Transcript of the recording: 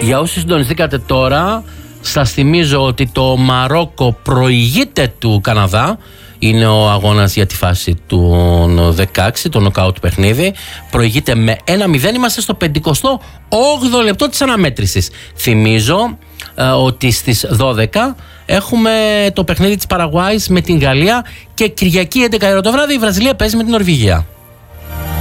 Για όσοι συντονιστήκατε τώρα, σας θυμίζω ότι το Μαρόκο προηγείται του Καναδά. Είναι ο αγώνας για τη φάση του 16, το νοκάουτ παιχνίδι. Προηγείται με 1-0. Είμαστε στο 58ο λεπτό της αναμέτρησης. Θυμίζω ότι στις 12 έχουμε το παιχνίδι της Παραγουάης με την Γαλλία και Κυριακή 11 το βράδυ η Βραζιλία παίζει με την Νορβηγία.